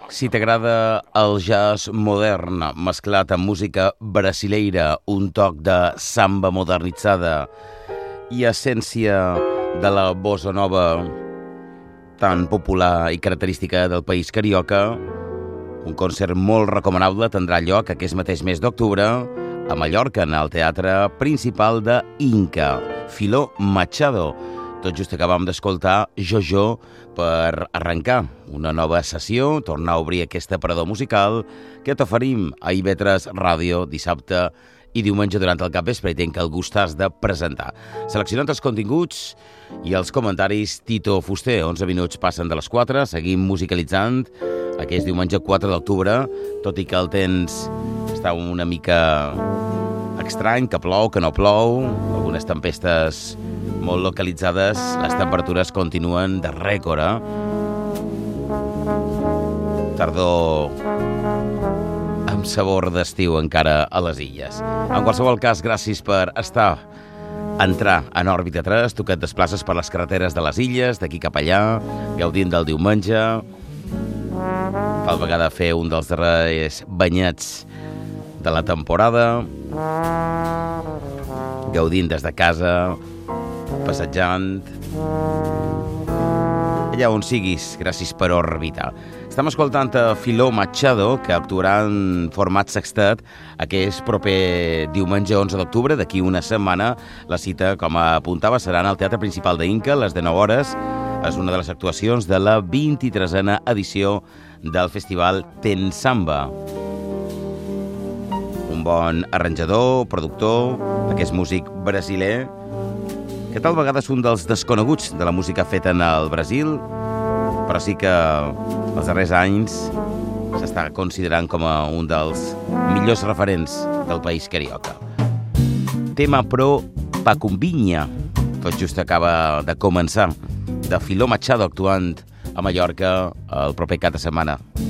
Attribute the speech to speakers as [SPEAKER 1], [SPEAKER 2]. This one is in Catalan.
[SPEAKER 1] Si t'agrada el jazz modern mesclat amb música brasileira, un toc de samba modernitzada i essència de la bossa nova tan popular i característica del país carioca, un concert molt recomanable tindrà lloc aquest mateix mes d'octubre a Mallorca, en el Teatre Principal de Inca, Filó Machado. Tot just acabam d'escoltar Jojo per arrencar una nova sessió, tornar a obrir aquest aparador musical que t'oferim a IB3 Ràdio dissabte i diumenge durant el capvespre i tenc el gustàs de presentar. Seleccionant els continguts i els comentaris, Tito Fuster, 11 minuts passen de les 4, seguim musicalitzant aquest diumenge 4 d'octubre, tot i que el temps està una mica estrany, que plou, que no plou, algunes tempestes molt localitzades, les temperatures continuen de rècord, Tardor amb sabor d'estiu encara a les illes. En qualsevol cas, gràcies per entrar en òrbita 3, tu que et desplaces per les carreteres de les illes, d'aquí cap allà, gaudint del diumenge. Tal vegada fer un dels darrers banyets de la temporada, gaudint des de casa, passejant, allà on siguis, gràcies per orbitar. Estem escoltant a Filó Machado, que actuarà en format sextet aquest proper diumenge 11 d'octubre, d'aquí una setmana. La cita, com apuntava, serà en el Teatre Principal d'Inca, a les 19 hores. És una de les actuacions de la 23a edició del festival Tensamba. Un bon arranjador, productor, aquest músic brasiler, que tal vegada és un dels desconeguts de la música feta en el Brasil, però sí que els darrers anys s'està considerant com a un dels millors referents del país carioca. Tema pro Pacumbinha, tot just acaba de començar, de Filó Machado actuant a Mallorca el proper cap de setmana.